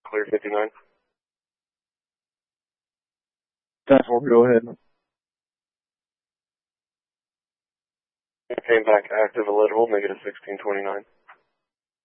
Clear 59. 10-4, go ahead. Came back active, eligible, negative 1629.